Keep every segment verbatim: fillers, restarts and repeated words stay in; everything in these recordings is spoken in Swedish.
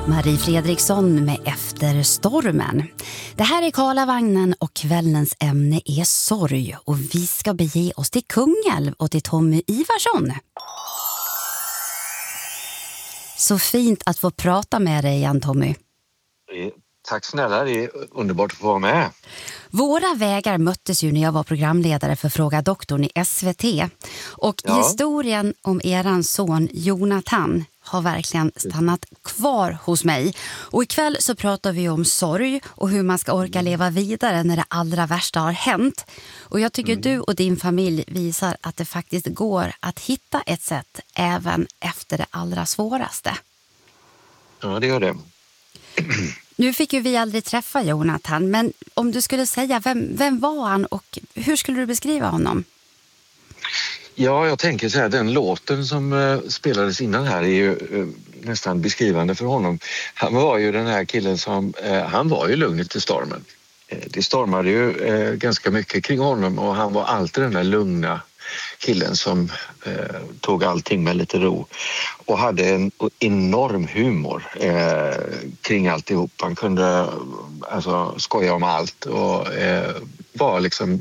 Marie Fredriksson med Efter stormen. Det här är Karlavagnen och kvällens ämne är sorg. Och vi ska bege oss till Kungälv och till Tommy Ivarsson. Så fint att få prata med dig igen, Tommy. Tack snälla, det är underbart att få vara med. Våra vägar möttes ju när jag var programledare för Fråga doktorn i S V T. Och ja. Historien om eran son Jonathan har verkligen stannat kvar hos mig. Och ikväll så pratar vi om sorg och hur man ska orka leva vidare när det allra värsta har hänt. Och jag tycker mm. du och din familj visar att det faktiskt går att hitta ett sätt även efter det allra svåraste. Ja, det gör det. Nu fick ju vi aldrig träffa Jonathan, men om du skulle säga, vem, vem var han och hur skulle du beskriva honom? Ja, jag tänker så här, den låten som uh, spelades innan här är ju uh, nästan beskrivande för honom. Han var ju den här killen som, uh, han var ju lugnet i stormen. Uh, det stormade ju uh, ganska mycket kring honom och han var alltid den där lugna killen som eh, tog allting med lite ro och hade en enorm humor eh, kring alltihop. Han kunde alltså skoja om allt och eh, var liksom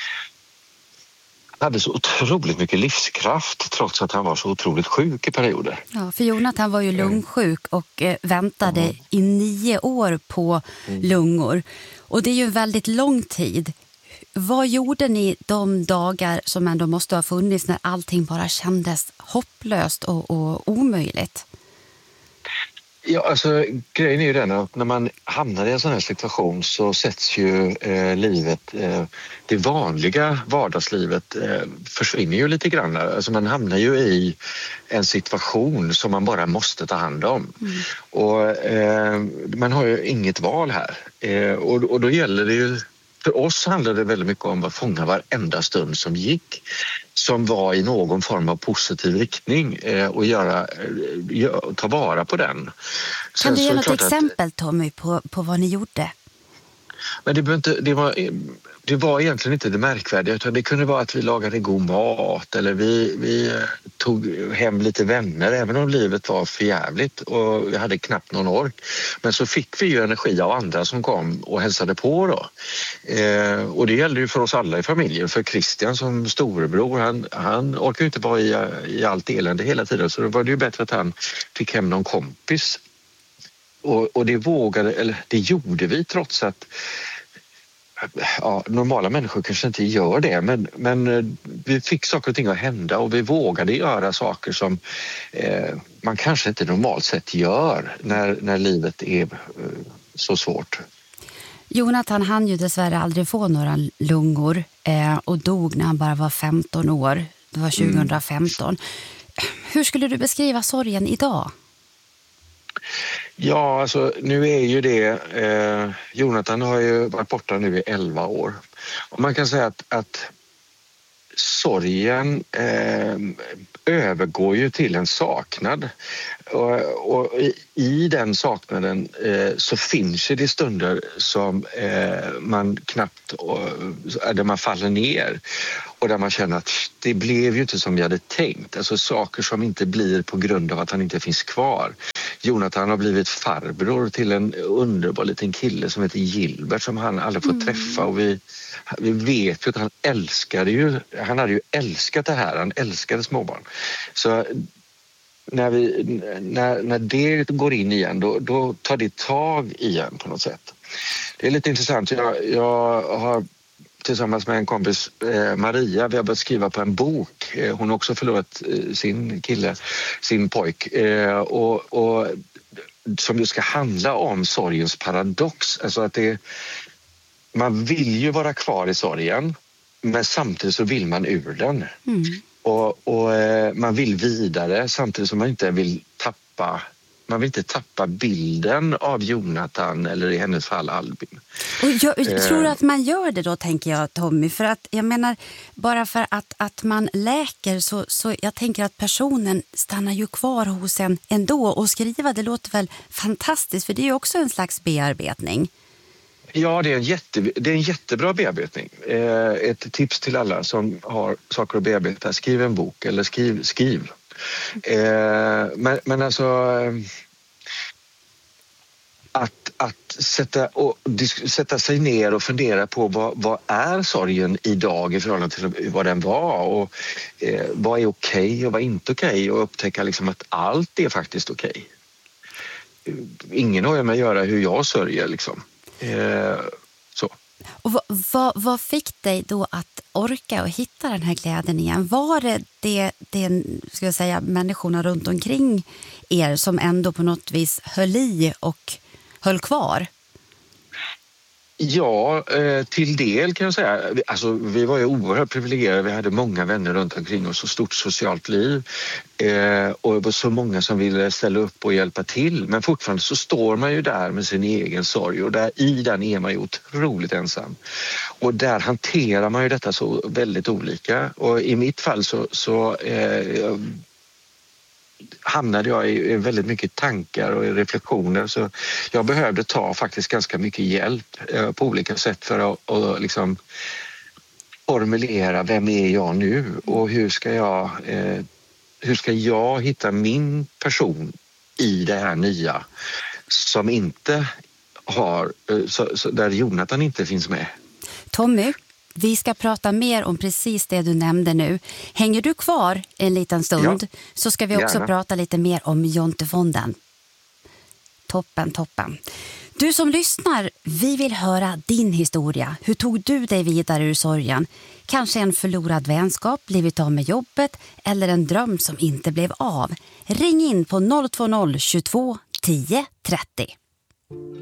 hade så otroligt mycket livskraft trots att han var så otroligt sjuk i perioder. Ja, för Jonathan var ju lungsjuk och eh, väntade mm. i nio år på mm. lungor. Och det är ju en väldigt lång tid. Vad gjorde ni de dagar som ändå måste ha funnits när allting bara kändes hopplöst och, och omöjligt? Ja, alltså grejen är ju den att när man hamnar i en sån här situation så sätts ju eh, livet, eh, det vanliga vardagslivet eh, försvinner ju lite grann. Alltså man hamnar ju i en situation som man bara måste ta hand om. Mm. Och eh, man har ju inget val här. Eh, och, och då gäller det ju. För oss handlade det väldigt mycket om att fånga varenda stund som gick som var i någon form av positiv riktning eh, och göra, eh, ta vara på den. Sen kan du ge något exempel, att, Tommy, på, på vad ni gjorde? Men det, inte, det, var, det var egentligen inte det märkvärdiga utan det kunde vara att vi lagade god mat eller vi, vi tog hem lite vänner även om livet var förjävligt och vi hade knappt någon ork. Men så fick vi ju energi av andra som kom och hälsade på då. Eh, och det gällde ju för oss alla i familjen. För Christian som storebror, han, han orkar ju inte vara i, i allt elände hela tiden så då var det ju bättre att han fick hem någon kompis. Och, och det vågade, eller det gjorde vi trots att ja, normala människor kanske inte gör det men, men vi fick saker och ting att hända och vi vågade göra saker som eh, man kanske inte normalt sett gör när, när livet är eh, så svårt. Jonathan hann ju dessvärre aldrig få några lungor eh, och dog när han bara var femton år. Det var tjugohundrafemton. Mm. Hur skulle du beskriva sorgen idag? Ja, alltså nu är ju det, eh, Jonathan har ju varit borta nu i elva år. Och man kan säga att, att sorgen eh, övergår ju till en saknad. Och, och i, i den saknaden eh, så finns det stunder som eh, man knappt, och, där man faller ner. Och där man känner att det blev ju inte som jag hade tänkt. Alltså saker som inte blir på grund av att han inte finns kvar. Jonathan har blivit farbror till en underbar liten kille som heter Gilbert som han aldrig får mm. träffa. Och vi, vi vet ju att han älskade ju, han hade ju älskat det här. Han älskade småbarn. Så när, vi, när, när det går in igen då, då tar det tag igen på något sätt. Det är lite intressant. Jag, jag har tillsammans med en kompis, eh, Maria, vi har börjat skriva på en bok. Eh, hon har också förlorat eh, sin kille, sin pojk. Eh, och, och som ju ska handla om sorgens paradox. Alltså att det, man vill ju vara kvar i sorgen, men samtidigt så vill man ur den. Mm. Och, och eh, man vill vidare samtidigt som man inte vill tappa Man vill inte tappa bilden av Jonathan eller i hennes fall Albin. Och jag tror att man gör det då, tänker jag, Tommy. För att jag menar, bara för att, att man läker så, så jag tänker att personen stannar ju kvar hos en ändå. Och skriva, det låter väl fantastiskt, för det är ju också en slags bearbetning. Ja, det är en, jätte, det är en jättebra bearbetning. Eh, ett tips till alla som har saker att bearbeta. Skriv en bok eller skriv, skriv. Eh, men, men alltså att sätta, och, sätta sig ner och fundera på vad, vad är sorgen idag i förhållande till vad den var och eh, vad är okej och vad är inte okej och upptäcka liksom att allt är faktiskt okej. Ingen har med att göra hur jag sörjer liksom. Eh, så. Och vad, vad, vad fick dig då att orka och hitta den här glädjen igen? Var det det, det ska jag säga, människorna runt omkring er som ändå på något vis höll i och höll kvar? Ja, till del kan jag säga. Alltså, vi var ju oerhört privilegierade. Vi hade många vänner runt omkring oss och stort socialt liv. Och det var så många som ville ställa upp och hjälpa till. Men fortfarande så står man ju där med sin egen sorg och där i den är man ju otroligt ensam. Och där hanterar man ju detta så väldigt olika. Och i mitt fall så... så eh, hamnade jag i väldigt mycket tankar och reflektioner så jag behövde ta faktiskt ganska mycket hjälp eh, på olika sätt för att och liksom formulera vem är jag nu och hur ska jag eh, hur ska jag hitta min person i det här nya som inte har eh, så, så där Jonathan inte finns med. Tommy, vi ska prata mer om precis det du nämnde nu. Hänger du kvar en liten stund ja, så ska vi också gärna prata lite mer om Jontefonden. Toppen, toppen. Du som lyssnar, vi vill höra din historia. Hur tog du dig vidare ur sorgen? Kanske en förlorad vänskap, blivit av med jobbet eller en dröm som inte blev av. Ring in på noll två noll tjugotvå tio trettio.